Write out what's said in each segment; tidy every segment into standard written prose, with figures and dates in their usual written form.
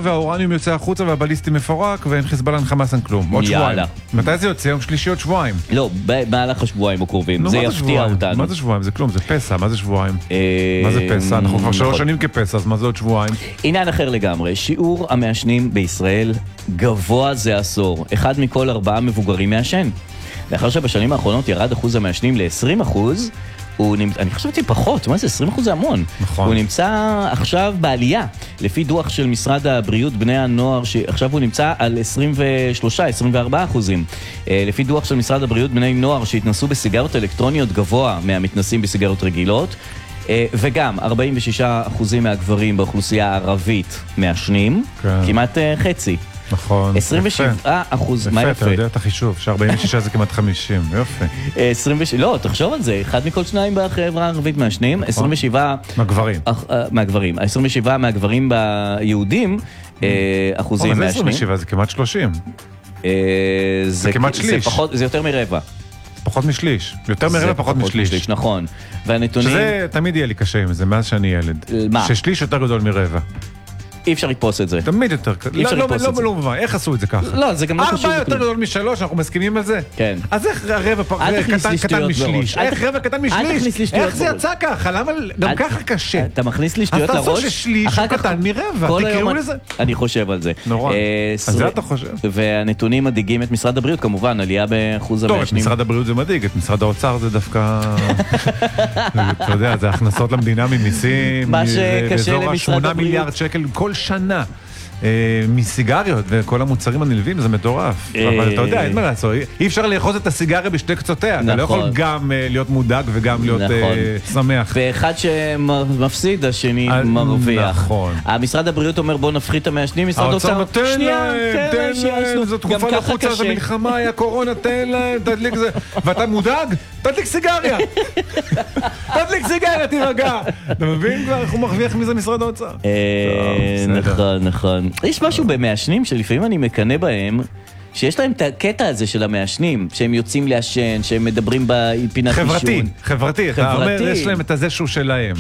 והאורניום יוצא החוצה והבליסטי מפורק ואין חיזבאללה אין חמאס אין כלום. עוד שבועיים. מתי זה יוצא? יום שלישי עוד שבועיים. לא, במהלך השבועיים הקרובים. זה יפתיע אותנו. מה זה שבועיים? זה כלום, זה פסע. מה זה שבועיים? מה זה פסע? אנחנו כבר 3 שנים כפסע, אז מה זה עוד שבועיים? עניין אחר לגמרי. שיעור המעשנים בישראל גבוה זה עשור. 1 מכל 4 מבוגרים מעשן. לאחר שבשנים האחרונות ירד אחוז המעשנים ל-20%, אני חשבתי פחות, מה זה? 20% זה המון. נכון. הוא נמצא עכשיו בעלייה, לפי דוח של משרד הבריאות בני הנוער, שעכשיו הוא נמצא על 23-24%. לפי דוח של משרד הבריאות בני נוער שהתנסו בסיגרות אלקטרוניות גבוה מהמתנסים בסיגרות רגילות, וגם 46% מהגברים באוכלוסייה הערבית מעשנים, כן. כמעט חצי. נכון. 27%, מה יפה? אתה יודע את החישוב, ש46 זה כמעט 50, יופי. לא, תחשוב על זה, 1 מכל 2 בחברה הערבית מעשנים, 27... מהגברים. 27 מהגברים ביהודים, אחוזים מעשנים. זה 27, זה כמעט 30. זה כמעט שליש. זה יותר מרבע. פחות משליש. יותר מרבע, פחות משליש. נכון. והנתונים... שזה תמיד יהיה לי קשה עם זה, מאז שאני ילד. מה? ששליש יותר גדול מרבע. אי אפשר לתפוס את זה. תמיד יותר קטן. לא, איך עשו את זה ככה? לא, זה גם לא חשוב. 4 יותר גדול מ3, אנחנו מסכימים על זה? כן. אז איך רבע קטן משליש? איך רבע קטן משליש? איך זה יצא ככה? למה גם ככה קשה? אתה מכניס לי שטויות לראש? אז לראש? תעשו ששליש הוא קטן מרבע, תקראו לזה? אני חושב על זה. נורא. אז זה אתה חושב. והנתונים מדאיגים את משרד הבריאות, כמובן, עלייה באחוז המעשנים. טוב, את משרד הבריאות זה מדאיג, את משרד האוצר זה דווקא... אתה יודע, זה הכנסות למדינה ממיסים, מה שקשה למשרד הבריאות. 8 מיליארד שקל כל שנה. מסיגריות וכל המוצרים הנלווים, זה מטורף. אבל אתה יודע, אין מה לעשות. אי אפשר לאחוז את הסיגריה בשתי קצותיה. אתה לא יכול גם להיות מודאג וגם להיות שמח. ואחד שמפסיד, השני מרוויח. נכון. המשרד הבריאות אומר, בוא נפחית את המעשנים, משרד האוצר, תן להם, זו תקופה לחוצה, זו מלחמה, היה קורונה, תן להם, תדליק זה. ואתה מודאג? תדליק סיגריה. תדליק סיגריה, תירגע. אתה מבין כבר? איך הוא מרוויח מזה משרד האוצר? נכון, נכון. יש משהו במעשנים שלפעמים אני מקנה בהם, שיש להם את הקטע הזה של המעשנים, שהם יוצאים לעשן, שהם מדברים בפינת עישון. חברתי, אתה אומר, יש להם את הזה שהוא שלהם.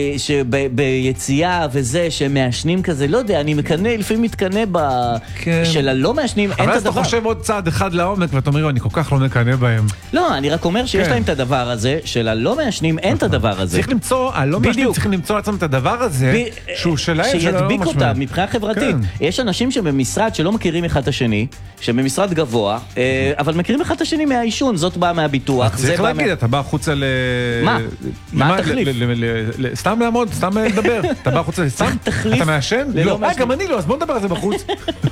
שביציאה וזה, שהם מעשנים כזה, לא יודע, אני מקנה, לפעמים מתקנה של הלא מעשנים, אין את הדבר. אבל אז אתה חושב עוד צעד אחד לעומק, ואתה אומר, אני כל כך לא מקנה בהם. לא, אני רק אומר שיש להם את הדבר הזה, של הלא מעשנים, אין את הדבר הזה. צריך למצוא, הלא מעשנים צריכים למצוא לעצמם את הדבר הזה, שהוא שלהם, שידביק אותם מבחינה חברתית. יש אנשים שבמשרד שלא מכירים אחד את השני, במשרד גבוה, אבל מכירים אחד את השני מהעישון, זאת באה מהביטוח. צריך להגיד, אתה בא החוצה מה? מה התחליף? סתם לעמוד, סתם לדבר. אתה בא החוצה לסתם? אתה מעשן? לא, גם אני לא, אז בוא נדבר על זה בחוץ.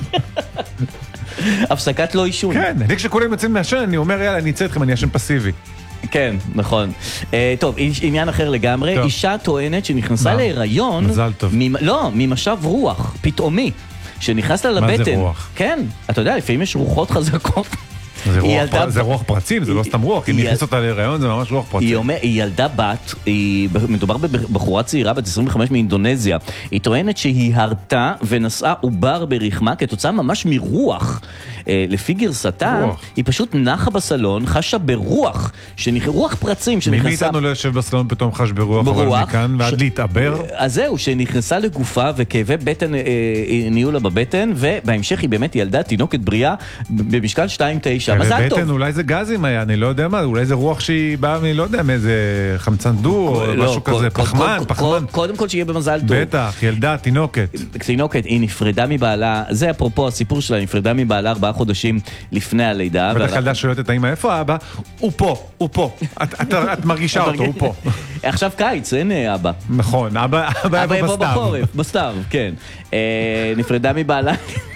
הפסקת לא עישון. כן, אני כשכולם יוצאים מעשן, אני אומר, יאללה, אני אצא אתכם, אני אשן פסיבי. כן, נכון. טוב, עניין אחר לגמרי, אישה טוענת שנכנסה להיריון, מזל טוב. לא, ממשב רוח, פתאומי. שנכנס לה לבטן. מה זה רוח? כן, אתה יודע, לפעמים יש רוחות חזקות. זה רוח פרצים, זה לא סתם רוח. אם נכנס אותה להיריון, זה ממש רוח פרצים. היא ילדה בת, מדובר בבחורה צעירה בת 25 מאינדונזיה. היא טוענת שהיא הרתה ונשאה עובר ברחמה כתוצאה ממש מרוח. לפי גרסתה, היא פשוט נחה בסלון, חשה ברוח, רוח פרצים שנכנסה... מי מאיתנו לא יושב בסלון פתאום חש ברוח, אבל מכאן ועד להתעבר? אז זהו, שנכנסה לגופה וכאבי בטן נהיו לה בבטן, ובהמשך היא באמת ילדה תינוקת בריאה במשקל 2.9. מזל טוב. בטן, אולי זה גזים היה, אני לא יודע מה, אולי זה רוח שהיא באה, אני לא יודע מאיזה חמצן דו או משהו כזה, פחמן. קודם כל שיהיה במזל טוב. בטח, ילדה, תינוקת. תינוקת, היא נפרדה מבעלה, זה אפרופו הסיפור שלה, נפרדה מבעלה 4 חודשים לפני הלידה. בטח ילדה שואלת את האמא, איפה האבא? הוא פה. את מרגישה אותו, הוא פה. עכשיו קיץ, אין אבא. נכון, אבא יבוא בסתיו. בסתיו, כן. נפרדה מבעלה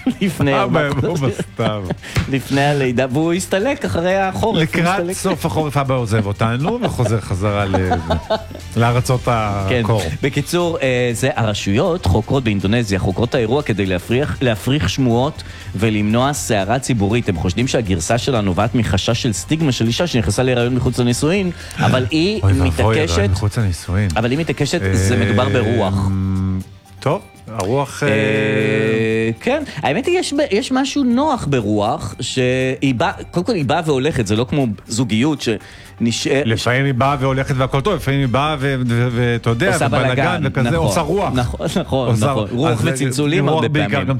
לפני הלידה, והוא הסתלק אחרי החורף. לקראת סוף החורף אבא עוזב אותנו וחוזר חזרה לארצות הקור. בקיצור, הרשויות חוקרות באינדונזיה, חוקרות האירוע כדי להפריך שמועות ולמנוע סערה ציבורית. הם חושדים שהגרסה שלה נובעת מחשש של סטיגמה של אישה שנכנסה להיריון מחוץ לנישואין, אבל היא מתעקשת, אבל היא מתעקשת, זה מדובר ברוח. טוב, הרוח... כן, האמת היא, יש משהו נוח ברוח, שהיא באה, קודם כל היא באה והולכת, זה לא כמו זוגיות לפעמים היא באה והולכת והכל טוב, לפעמים היא באה ואתה יודע, ובלגן וכזה, עושה רוח. נכון, רוח וצלצולים הרבה פעמים.